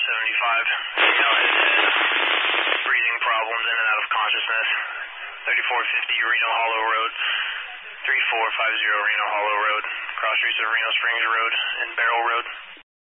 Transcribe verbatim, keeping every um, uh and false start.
seventy-five. Reno has had breathing problems in and out of consciousness. thirty-four fifty Reno Hollow Road. three four five zero Reno Hollow Road. Cross streets of Reno Springs Road and Barrel Road.